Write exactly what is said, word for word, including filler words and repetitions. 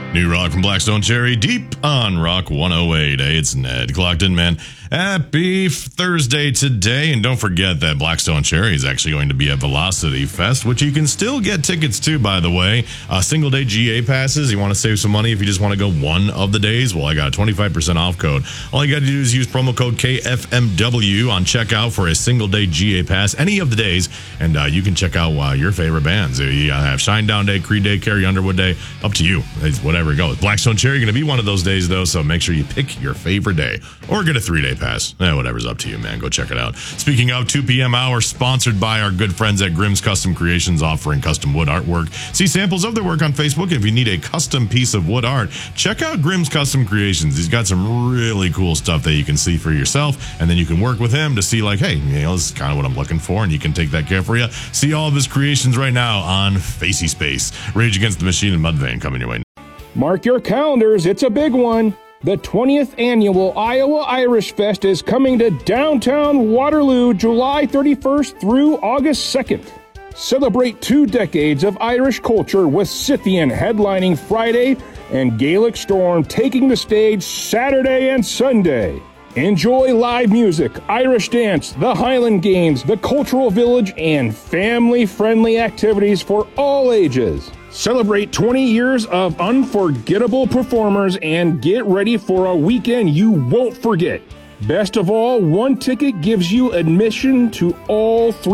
New rock from Blackstone Cherry, deep on Rock one oh eight. Hey, it's Ned. Clocked in, man. Happy Thursday today. And don't forget that Blackstone Cherry is actually going to be at Velocity Fest, which you can still get tickets to, by the way. Uh, single day G A passes. You want to save some money if you just want to go one of the days? Well, I got a twenty-five percent off code. All you got to do is use promo code K F M W on checkout for a single day G A pass any of the days. And uh, you can check out uh, your favorite bands. You have Shinedown Day, Creed Day, Carrie Underwood Day. Up to you. It's whatever it goes. Blackstone Cherry going to be one of those days, though, so make sure you pick your favorite day or get a three-day pass. Eh, whatever's up to you, man. Go check it out. Speaking of, two p.m. hour sponsored by our good friends at Grimm's Custom Creations, offering custom wood artwork. See samples of their work on Facebook. If you need a custom piece of wood art, check out Grimm's Custom Creations. He's got some really cool stuff that you can see for yourself, and then you can work with him to see, like, hey, you know, this is kind of what I'm looking for, and you can take that care for you. See all of his creations right now on Facey Space. Rage Against the Machine and Mudvayne coming your way. Mark your calendars, it's a big one. The twentieth Annual Iowa Irish Fest is coming to downtown Waterloo July thirty-first through August second. Celebrate two decades of Irish culture with Scythian headlining Friday and Gaelic Storm taking the stage Saturday and Sunday. Enjoy live music, Irish dance, the Highland Games, the Cultural Village, and family-friendly activities for all ages. Celebrate twenty years of unforgettable performers and get ready for a weekend you won't forget. Best of all, one ticket gives you admission to all three